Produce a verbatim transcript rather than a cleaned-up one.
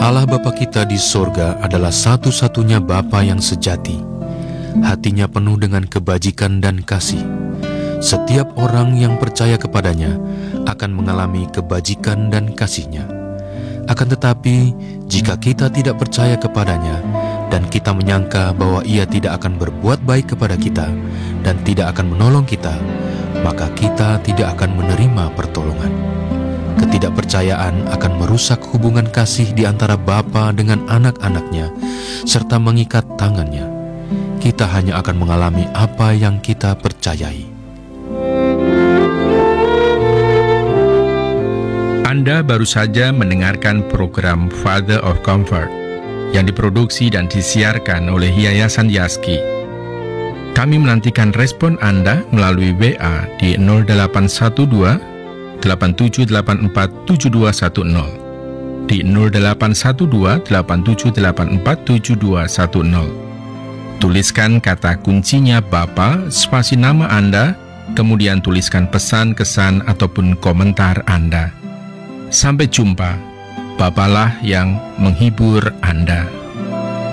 Allah Bapa kita di sorga adalah satu-satunya Bapa yang sejati. Hatinya penuh dengan kebajikan dan kasih. Setiap orang yang percaya kepadanya akan mengalami kebajikan dan kasih-Nya. Akan tetapi, jika kita tidak percaya kepadanya dan kita menyangka bahwa Ia tidak akan berbuat baik kepada kita dan tidak akan menolong kita, maka kita tidak akan menerima pertolongan. Ketidakpercayaan akan merusak hubungan kasih di antara Bapa dengan anak-anaknya, serta mengikat tangannya. Kita hanya akan mengalami apa yang kita percayai. Anda baru saja mendengarkan program Father of Comfort yang diproduksi dan disiarkan oleh Yayasan Yaski. Kami menantikan respon Anda melalui W A di nol delapan satu dua delapan tujuh delapan empat tujuh dua satu nol, di nol delapan satu dua delapan tujuh delapan empat tujuh dua satu nol. Tuliskan kata kuncinya Bapa, spasi nama Anda, kemudian tuliskan pesan, kesan, ataupun komentar Anda. Sampai jumpa, Bapalah yang menghibur Anda.